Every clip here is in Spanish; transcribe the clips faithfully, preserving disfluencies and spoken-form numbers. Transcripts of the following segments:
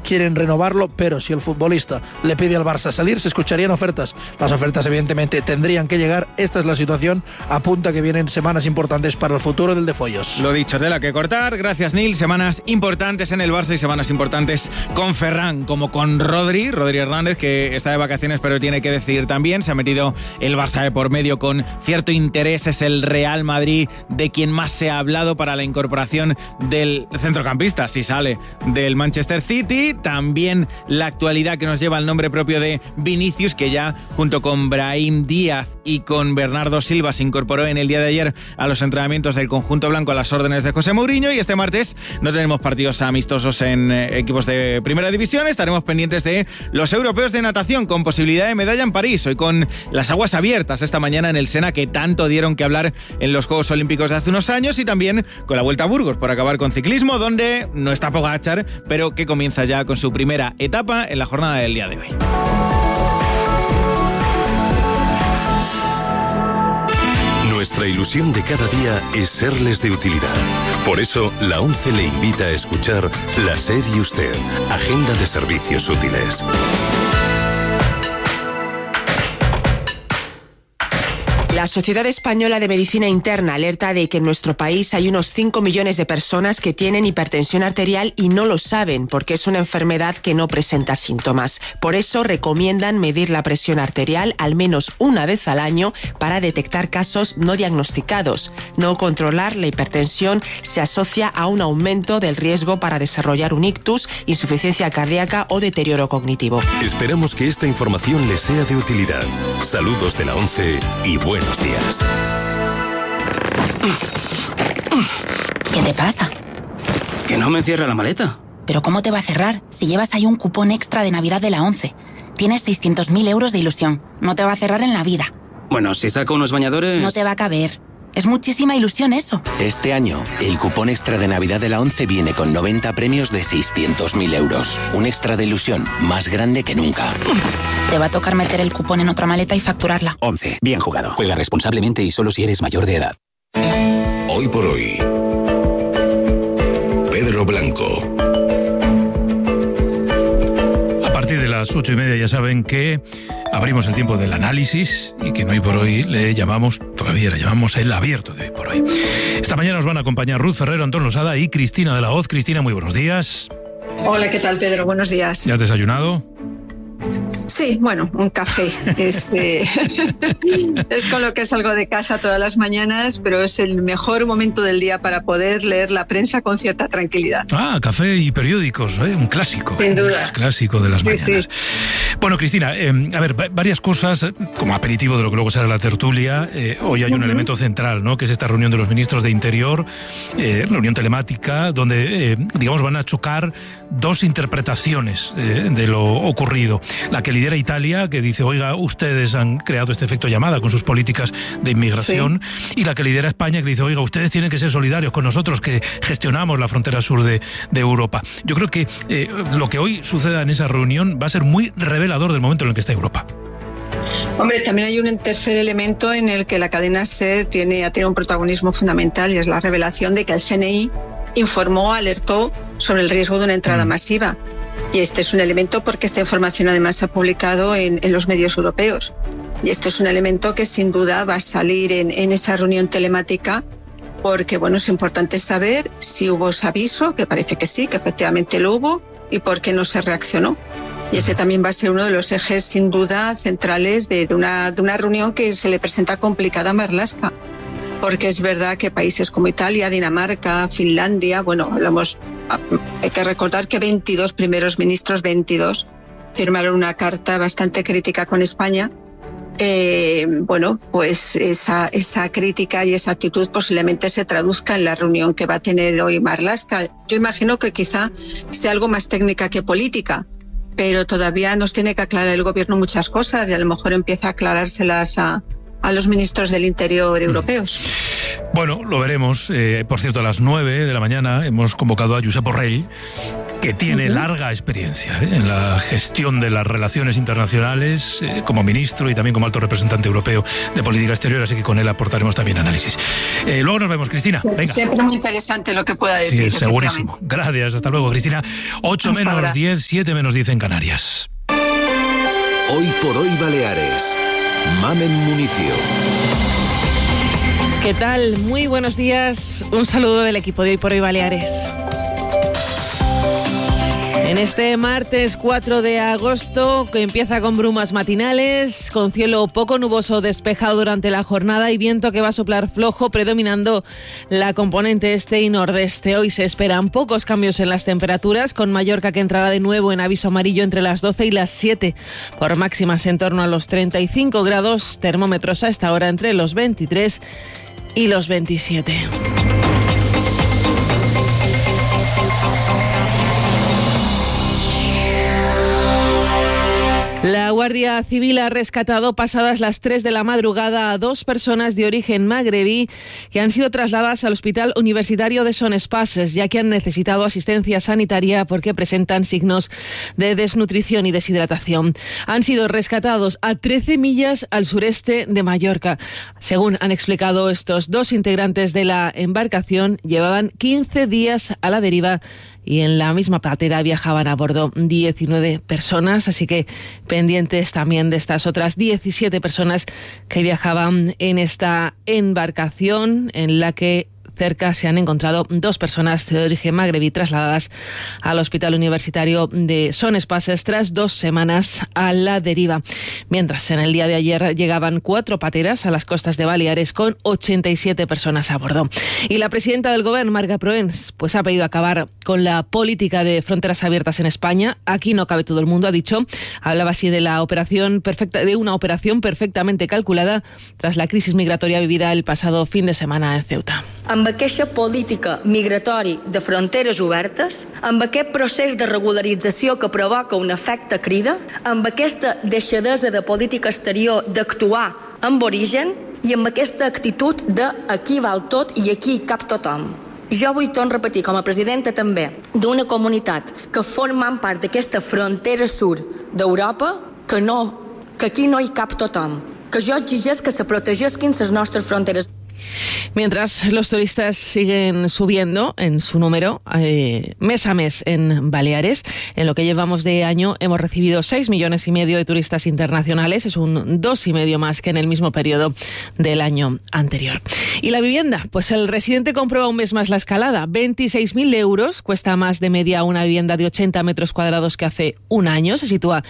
quieren renovarlo, pero si el futbolista le pide al Barça salir, se escucharían ofertas. Las ofertas evidentemente tendrían que llegar. Esta es la situación, apunta que vienen semanas importantes para el futuro del de Follos. Lo dicho, tela que cortar. Gracias, Neil. Semanas importantes en el Barça y semanas importantes con Ferran, como con Rodri, Rodri Hernández, que está de vacaciones pero tiene que decidir también. Se ha metido el Barça de por medio con cierto interés. Es el Real Madrid de quien más se ha hablado para la incorporación del centrocampista, si sale del Manchester City. También la actualidad que nos lleva al nombre propio de Vinicius, que ya junto con Brahim Díaz y con Bernardo Silva se incorporó en el día de ayer a los entrenamientos del conjunto blanco a las órdenes de José Mourinho. Y este martes no tenemos partidos amistosos en eh, equipos de primera división. Estaremos pendientes de los europeos de natación con posibilidad de medalla en París, hoy con las aguas abiertas esta mañana en el Sena, que tanto dieron que hablar en los Juegos Olímpicos de hace unos años, y también con la Vuelta a Burgos por acabar con ciclismo, donde no está Pogačar, pero que comienza ya con su primera etapa en la jornada del día de hoy. Nuestra ilusión de cada día es serles de utilidad. Por eso, la ONCE le invita a escuchar La SER y Usted, Agenda de Servicios Útiles. La Sociedad Española de Medicina Interna alerta de que en nuestro país hay unos cinco millones de personas que tienen hipertensión arterial y no lo saben porque es una enfermedad que no presenta síntomas. Por eso recomiendan medir la presión arterial al menos una vez al año para detectar casos no diagnosticados. No controlar la hipertensión se asocia a un aumento del riesgo para desarrollar un ictus, insuficiencia cardíaca o deterioro cognitivo. Esperamos que esta información les sea de utilidad. Saludos de la ONCE y buenos días. ¿Qué te pasa? Que no me cierra la maleta. ¿Pero cómo te va a cerrar si llevas ahí un cupón extra de Navidad de la ONCE? Tienes seiscientos mil euros de ilusión. No te va a cerrar en la vida. Bueno, si saco unos bañadores... No te va a caber. Es muchísima ilusión eso. Este año, el cupón extra de Navidad de la ONCE viene con noventa premios de seiscientos mil euros. Un extra de ilusión más grande que nunca. Te va a tocar meter el cupón en otra maleta y facturarla. ONCE. Bien jugado. Juega responsablemente y solo si eres mayor de edad. Hoy por hoy, Pedro Blanco. A partir de las ocho y media ya saben que abrimos el tiempo del análisis y que en Hoy por Hoy le llamamos, todavía le llamamos el abierto de Hoy por Hoy. Esta mañana nos van a acompañar Ruth Ferrero, Antón Losada y Cristina de la Hoz. Cristina, muy buenos días. Hola, ¿qué tal, Pedro? Buenos días. ¿Ya has desayunado? Sí, bueno, un café. Es, eh, es con lo que salgo de casa todas las mañanas, pero es el mejor momento del día para poder leer la prensa con cierta tranquilidad. Ah, café y periódicos, ¿eh? Un clásico. Sin duda. Un clásico de las sí, mañanas. Sí. Bueno, Cristina, eh, a ver, varias cosas, como aperitivo de lo que luego será la tertulia. Eh, hoy hay un uh-huh. elemento central, ¿no? Que es esta reunión de los ministros de Interior, eh, reunión telemática, donde, eh, digamos, van a chocar dos interpretaciones eh, de lo ocurrido. La que lidera Italia, que dice, oiga, ustedes han creado este efecto llamada con sus políticas de inmigración, sí. Y la que lidera España, que dice, oiga, ustedes tienen que ser solidarios con nosotros que gestionamos la frontera sur de, de Europa. Yo creo que eh, lo que hoy suceda en esa reunión va a ser muy revelador del momento en el que está Europa. Hombre, también hay un tercer elemento en el que la cadena SER tiene, ha tenido un protagonismo fundamental, y es la revelación de que el C N I informó, alertó sobre el riesgo de una entrada mm. masiva. Y este es un elemento porque esta información además se ha publicado en, en los medios europeos. Y esto es un elemento que sin duda va a salir en, en esa reunión telemática, porque bueno, es importante saber si hubo ese aviso, que parece que sí, que efectivamente lo hubo, y por qué no se reaccionó. Y ese también va a ser uno de los ejes sin duda centrales de, de, una, de una reunión que se le presenta complicada a Marlaska. Porque es verdad que países como Italia, Dinamarca, Finlandia, bueno, hablamos, hay que recordar que veintidós primeros ministros, veintidós, firmaron una carta bastante crítica con España. Eh, bueno, pues esa, esa crítica y esa actitud posiblemente se traduzca en la reunión que va a tener hoy Marlaska. Yo imagino que quizá sea algo más técnica que política, pero todavía nos tiene que aclarar el gobierno muchas cosas y a lo mejor empieza a aclarárselas a a los ministros del Interior europeos. Bueno, lo veremos. Eh, por cierto, a las nueve de la mañana hemos convocado a Josep Borrell, que tiene uh-huh. larga experiencia ¿eh? en la gestión de las relaciones internacionales eh, como ministro y también como alto representante europeo de política exterior, así que con él aportaremos también análisis. Eh, luego nos vemos, Cristina. Venga. Siempre muy interesante lo que pueda decir. Sí, segurísimo. Gracias, hasta luego, Cristina. ocho menos diez, siete menos diez en Canarias. Hoy por hoy Baleares. Mamen Municio. ¿Qué tal? Muy buenos días. Un saludo del equipo de Hoy por Hoy Baleares. En este martes cuatro de agosto, que empieza con brumas matinales, con cielo poco nuboso despejado durante la jornada y viento que va a soplar flojo, predominando la componente este y nordeste. Hoy se esperan pocos cambios en las temperaturas, con Mallorca que entrará de nuevo en aviso amarillo entre las doce y las siete, por máximas en torno a los treinta y cinco grados, termómetros a esta hora entre los veintitrés y los veintisiete. La Guardia Civil ha rescatado pasadas las tres de la madrugada a dos personas de origen magrebí que han sido trasladadas al Hospital Universitario de Son Espases, ya que han necesitado asistencia sanitaria porque presentan signos de desnutrición y deshidratación. Han sido rescatados a trece millas al sureste de Mallorca. Según han explicado estos dos integrantes de la embarcación, llevaban quince días a la deriva y en la misma patera viajaban a bordo diecinueve personas, así que pendientes también de estas otras diecisiete personas que viajaban en esta embarcación en la que cerca se han encontrado dos personas de origen magrebí trasladadas al Hospital Universitario de Son Espases tras dos semanas a la deriva. Mientras, en el día de ayer llegaban cuatro pateras a las costas de Baleares con ochenta y siete personas a bordo. Y la presidenta del Gobierno, Marga Proens, pues ha pedido acabar con la política de fronteras abiertas en España. Aquí no cabe todo el mundo, ha dicho. Hablaba así de la operación perfecta, de una operación perfectamente calculada tras la crisis migratoria vivida el pasado fin de semana en Ceuta. Amb aquesta política migratori de fronteres obertes, amb aquest procés de regularització que provoca un efecte crida, amb aquesta deixadesa de política exterior d'actuar amb origen i amb aquesta actitud de aquí val tot i aquí cap tothom. Jo vull tornar a repetir, com a presidenta també, d'una comunitat que formen part d'aquesta frontera sud d'Europa, que no, que aquí no hi cap tothom, que jo exigeix que se protegisquin les nostres fronteres. Mientras los turistas siguen subiendo en su número eh, mes a mes en Baleares, en lo que llevamos de año hemos recibido seis millones y medio de turistas internacionales, es un dos y medio más que en el mismo periodo del año anterior. ¿Y la vivienda? Pues el residente comprueba un mes más la escalada, veintiséis mil euros, cuesta más de media una vivienda de ochenta metros cuadrados que hace un año, se sitúa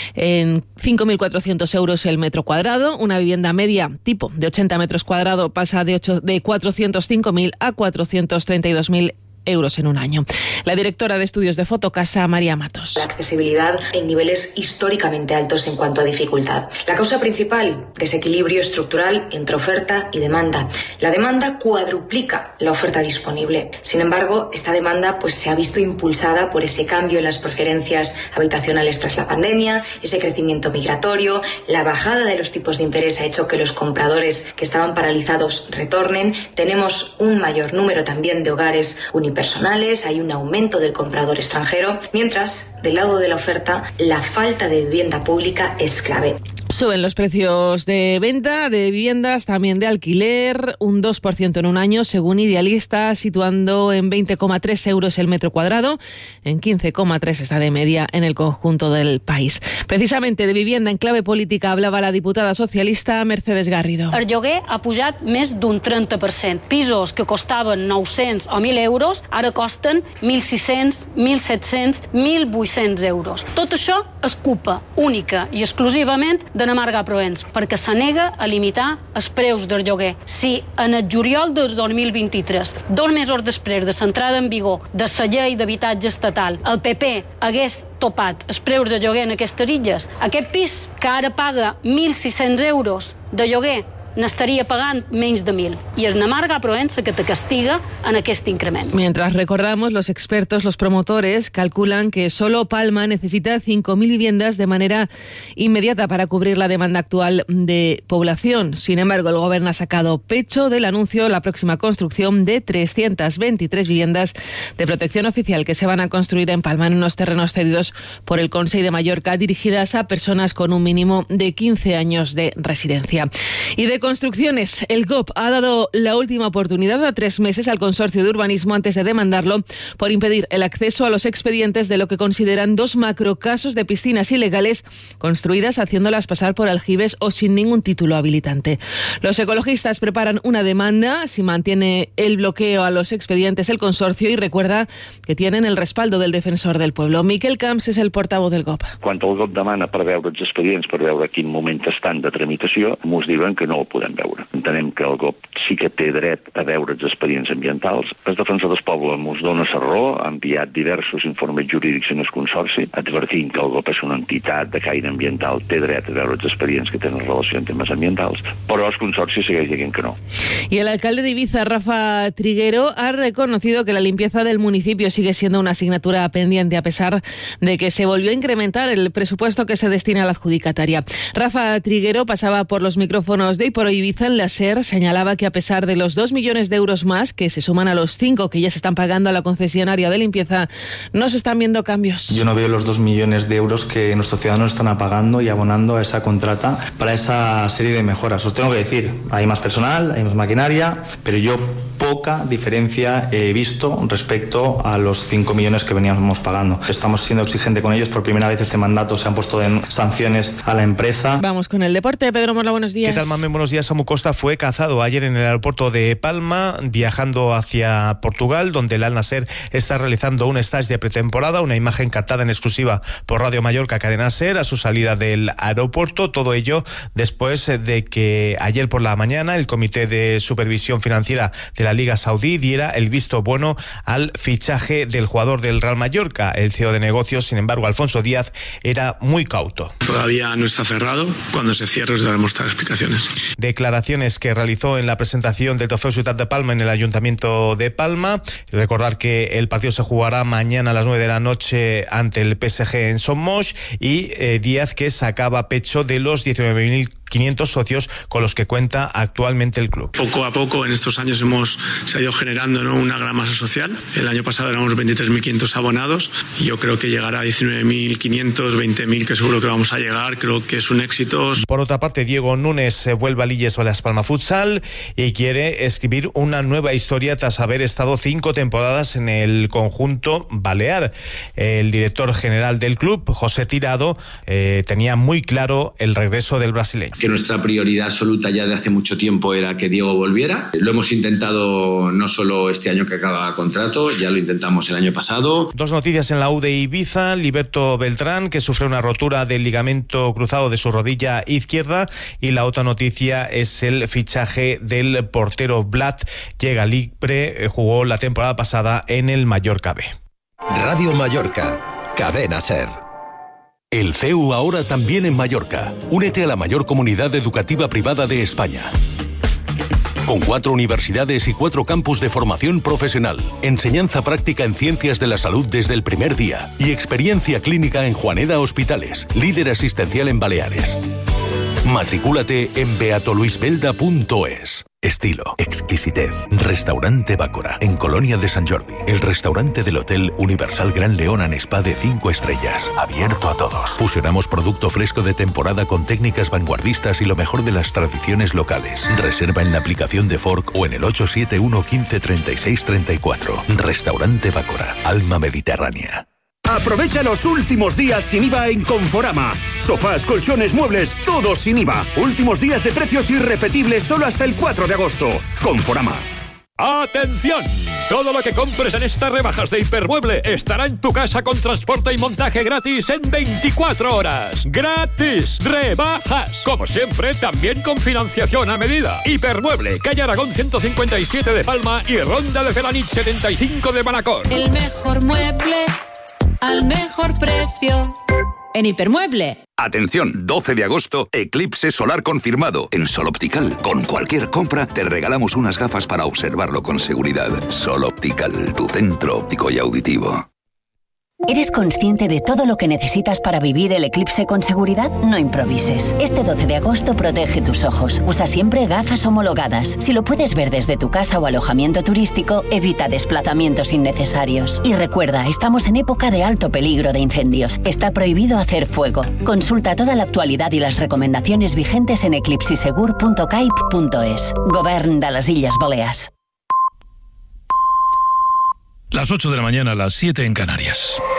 en cinco mil cuatrocientos euros el metro cuadrado, una vivienda media tipo de ochenta metros cuadrados pasa de de cuatrocientos cinco mil a cuatrocientos treinta y dos mil euros en un año. La directora de estudios de Fotocasa, María Matos. La accesibilidad en niveles históricamente altos en cuanto a dificultad. La causa principal, desequilibrio estructural entre oferta y demanda. La demanda cuadruplica la oferta disponible. Sin embargo, esta demanda pues, se ha visto impulsada por ese cambio en las preferencias habitacionales tras la pandemia, ese crecimiento migratorio, la bajada de los tipos de interés ha hecho que los compradores que estaban paralizados retornen. Tenemos un mayor número también de hogares unipersonales. Personales, hay un aumento del comprador extranjero, mientras del lado de la oferta la falta de vivienda pública es clave. Suben los precios de venta de viviendas, también de alquiler, un dos por ciento en un año, según Idealista, situando en veinte coma tres euros el metro cuadrado, en quince coma tres está de media en el conjunto del país. Precisamente de vivienda en clave política hablaba la diputada socialista Mercedes Garrido. El lloguer ha pujat més d'un trenta per cent. Pisos que costaven nou-cents o mil euros ara costen mil sis-cents, mil set-cents, mil vuit-cents euros. Tot això és culpa única i exclusivament de Marga Proens, perquè se nega a limitar els preus del lloguer. Si en el juliol del dos mil vint-i-tres, dos mesos després de l'entrada en vigor de la llei d'habitatge estatal, el P P hagués topat els preus de lloguer en aquestes illes, aquest pis que ara paga mil sis-cents euros de lloguer n'estaria pagant menys de mil. I és una amarga provença que te castiga en aquest increment. Mientras recordamos, los expertos, los promotores, calculan que solo Palma necesita cinco mil viviendas de manera inmediata para cubrir la demanda actual de población. Sin embargo, el Gobierno ha sacado pecho del anuncio la próxima construcción de trescientas veintitrés viviendas de protección oficial que se van a construir en Palma en unos terrenos cedidos por el Consell de Mallorca, dirigidas a personas con un mínimo de quince años de residencia. Y de construcciones, el G O P ha dado la última oportunidad a tres meses al Consorcio de Urbanismo antes de demandarlo por impedir el acceso a los expedientes de lo que consideran dos macrocasos de piscinas ilegales construidas haciéndolas pasar por aljibes o sin ningún título habilitante. Los ecologistas preparan una demanda si mantiene el bloqueo a los expedientes el consorcio y recuerda que tienen el respaldo del defensor del pueblo. Miquel Camps és el portavoz del G O P. Quan el G O P demana per veure els expedients, per veure quin moment estan de tramitació, mos diuen que no ho podem veure. Entenem que el G O P sí que té dret a veure els expedients ambientals. El defensor del poble mos dona la raó, ha enviat diversos informes jurídics en el consorci, advertint que el G O P és una entitat de caire ambiental, té dret a veure els expedients que tenen relació amb temes ambientals, però el consorci segueix dient que no. Y el alcalde de Ibiza, Rafa Triguero, ha reconocido que la limpieza del municipio sigue siendo una asignatura pendiente a pesar de que se volvió a incrementar el presupuesto que se destina a la adjudicataria. Rafa Triguero pasaba por los micrófonos de Hoy por Hoy Ibiza en la SER, señalaba que a pesar de los dos millones de euros más que se suman a los cinco que ya se están pagando a la concesionaria de limpieza, no se están viendo cambios. Yo no veo los dos millones de euros que nuestros ciudadanos están pagando y abonando a esa contrata para esa serie de mejoras. Os tengo que decir, hay más personal, hay más maquinaria, pero yo poca diferencia he visto respecto a los cinco millones que veníamos pagando. Estamos siendo exigentes con ellos. Por primera vez este mandato se han puesto en sanciones a la empresa. Vamos con el deporte. Pedro Morla, buenos días. ¿Qué tal, Mamen? Buenos días. Samu Costa fue cazado ayer en el aeropuerto de Palma, viajando hacia Portugal, donde el Al Nasser está realizando un stage de pretemporada, una imagen captada en exclusiva por Radio Mallorca Cadena SER a su salida del aeropuerto. Todo ello después de que ayer por la mañana el Comité de Supervisión Financiera de la Liga Saudí diera el visto bueno al fichaje del jugador del Real Mallorca. El C E O de negocios, sin embargo, Alfonso Díaz, era muy cauto. Todavía no está cerrado. Cuando se cierre os daremos estas explicaciones. Declaraciones que realizó en la presentación del Trofeo Ciutat de Palma en el Ayuntamiento de Palma. Recordar que el partido se jugará mañana a las nueve de la noche ante el P S G en Son Moix y eh, Díaz, que sacaba pecho de los diecinueve mil quinientos socios con los que cuenta actualmente el club. Poco a poco en estos años hemos se ha ido generando, ¿no?, una gran masa social. El año pasado éramos veintitrés mil quinientos abonados y yo creo que llegará a diecinueve mil quinientos, veinte mil, que seguro que vamos a llegar. Creo que es un éxito. Por otra parte, Diego Núñez vuelve a Lilles Las Palmas Futsal y quiere escribir una nueva historia tras haber estado cinco temporadas en el conjunto balear. El director general del club, José Tirado, eh, tenía muy claro el regreso del brasileño. Que nuestra prioridad absoluta ya de hace mucho tiempo era que Diego volviera. Lo hemos intentado no solo este año que acaba contrato, ya lo intentamos el año pasado. Dos noticias en la U de Ibiza. Liberto Beltrán, que sufre una rotura del ligamento cruzado de su rodilla izquierda, y la otra noticia es el fichaje del portero Vlad. Llega libre, jugó la temporada pasada en el Mallorca B. Radio Mallorca, Cadena SER. El C E U ahora también en Mallorca. Únete a la mayor comunidad educativa privada de España. Con cuatro universidades y cuatro campus de formación profesional, enseñanza práctica en ciencias de la salud desde el primer día y experiencia clínica en Juaneda Hospitales, líder asistencial en Baleares. Matricúlate en beato luis belda punto es. Estilo, exquisitez. Restaurante Bácora, en Colonia de San Jordi. El restaurante del Hotel Universal Gran León and Spa de cinco estrellas. Abierto a todos. Fusionamos producto fresco de temporada con técnicas vanguardistas y lo mejor de las tradiciones locales. Reserva en la aplicación de Fork o en el ocho siete uno, quince, treinta y seis, treinta y cuatro. Restaurante Bácora, alma mediterránea. Aprovecha los últimos días sin I V A en Conforama. Sofás, colchones, muebles, todos sin I V A. Últimos días de precios irrepetibles solo hasta el cuatro de agosto. Conforama. ¡Atención! Todo lo que compres en estas rebajas de Hipermueble estará en tu casa con transporte y montaje gratis en veinticuatro horas. ¡Gratis! ¡Rebajas! Como siempre, también con financiación a medida. Hipermueble, calle Aragón ciento cincuenta y siete de Palma y Ronda de Felanich setenta y cinco de Manacor. El mejor mueble al mejor precio en Hipermueble. Atención, doce de agosto, eclipse solar confirmado. En Sol Optical, con cualquier compra, te regalamos unas gafas para observarlo con seguridad. Sol Optical, tu centro óptico y auditivo. ¿Eres consciente de todo lo que necesitas para vivir el eclipse con seguridad? No improvises. Este doce de agosto protege tus ojos. Usa siempre gafas homologadas. Si lo puedes ver desde tu casa o alojamiento turístico, evita desplazamientos innecesarios. Y recuerda, estamos en época de alto peligro de incendios. Está prohibido hacer fuego. Consulta toda la actualidad y las recomendaciones vigentes en eclipsisegur punto caip punto es. Govern de las Illes Balears. Las ocho de la mañana, las siete en Canarias.